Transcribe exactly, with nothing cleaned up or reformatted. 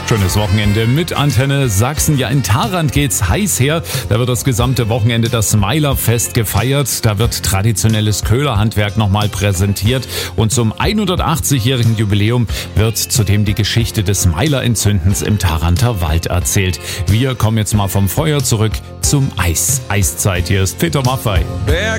Schönes Wochenende mit Antenne Sachsen. Ja, in Tharandt geht's heiß her. Da wird das gesamte Wochenende das Meilerfest gefeiert. Da wird traditionelles Köhlerhandwerk nochmal präsentiert. Und zum hundertachtzig-jährigen Jubiläum wird zudem die Geschichte des Meilerentzündens im Tharandter Wald erzählt. Wir kommen jetzt mal vom Feuer zurück zum Eis. Eiszeit. Hier ist Peter Maffay.